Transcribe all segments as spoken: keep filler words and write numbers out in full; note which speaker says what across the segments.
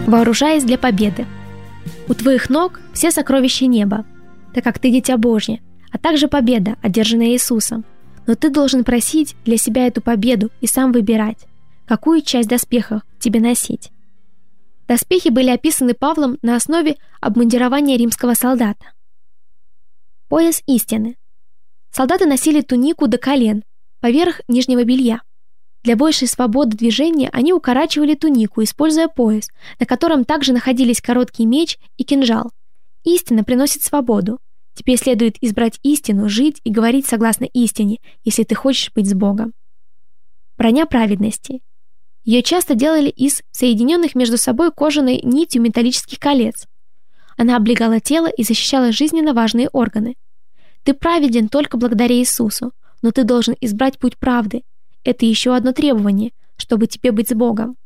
Speaker 1: Вооружаясь для победы. У твоих ног все сокровища неба, так как ты дитя Божье, а также победа, одержанная Иисусом. Но ты должен просить для себя эту победу и сам выбирать, какую часть доспехов тебе носить. Доспехи были описаны Павлом на основе обмундирования римского солдата. Пояс истины. Солдаты носили тунику до колен, поверх нижнего белья. Для большей свободы движения они укорачивали тунику, используя пояс, на котором также находились короткий меч и кинжал. Истина приносит свободу. Тебе следует избрать истину, жить и говорить согласно истине, если ты хочешь быть с Богом. Броня праведности. Ее часто делали из соединенных между собой кожаной нитью металлических колец. Она облегала тело и защищала жизненно важные органы. Ты праведен только благодаря Иисусу, но ты должен избрать путь правды. Это еще одно требование, чтобы тебе быть с Богом.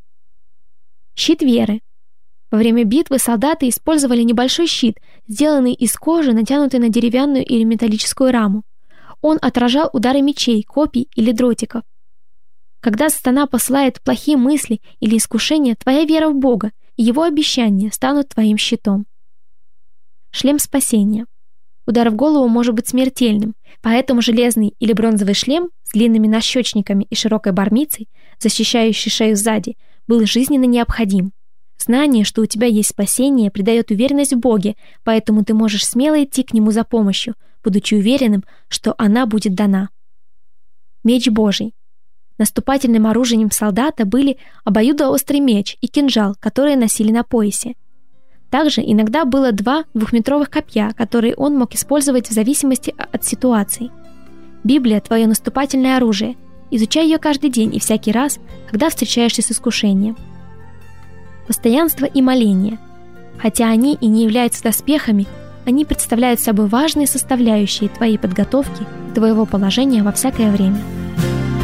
Speaker 1: Щит веры. Во время битвы солдаты использовали небольшой щит, сделанный из кожи, натянутый на деревянную или металлическую раму. Он отражал удары мечей, копий или дротиков. Когда сатана посылает плохие мысли или искушения, твоя вера в Бога и Его обещания станут твоим щитом. Шлем спасения. Удар в голову может быть смертельным, поэтому железный или бронзовый шлем с длинными нащечниками и широкой бармицей, защищающий шею сзади, был жизненно необходим. Знание, что у тебя есть спасение, придает уверенность в Боге, поэтому ты можешь смело идти к Нему за помощью, будучи уверенным, что она будет дана. Меч Божий. Наступательным оружием солдата были обоюдоострый меч и кинжал, которые носили на поясе. Также иногда было два двухметровых копья, которые он мог использовать в зависимости от ситуации. Библия – твое наступательное оружие. Изучай ее каждый день и всякий раз, когда встречаешься с искушением. Постоянство и моление. Хотя они и не являются доспехами, они представляют собой важные составляющие твоей подготовки и твоего положения во всякое время.